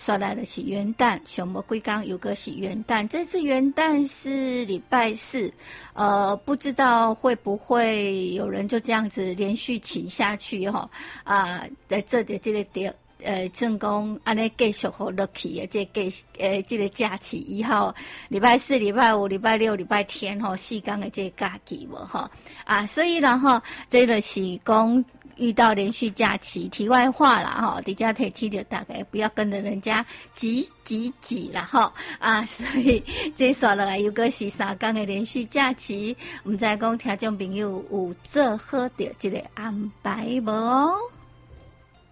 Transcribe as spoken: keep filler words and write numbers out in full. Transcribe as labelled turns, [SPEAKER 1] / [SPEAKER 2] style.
[SPEAKER 1] 刷来的是元旦，熊魔龟刚有个是元旦，这次元旦是礼拜四，呃，不知道会不会有人就这样子连续请下去哈啊，在这里这个点。呃，正讲安尼继续好落去的，这继呃这个假期以后，礼拜四、礼拜五、礼拜六、礼拜天吼，四天的这个假期无吼啊，所以然后这个是讲遇到连续假期，题外话啦吼，底下提起的大概不要跟着人家挤挤挤啦吼啊，所以这说落来有个是三天的连续假期，唔知讲听众朋友有做好着这个安排无？